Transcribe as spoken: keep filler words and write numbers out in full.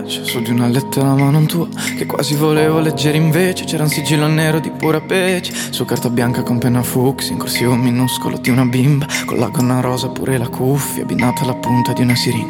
su di una lettera ma non tua, che quasi volevo leggere invece. C'era un sigillo nero di pura pece, su carta bianca con penna fucsia, in corsivo minuscolo di una bimba, con la gonna rosa pure la cuffia, abbinata alla punta di una siringa.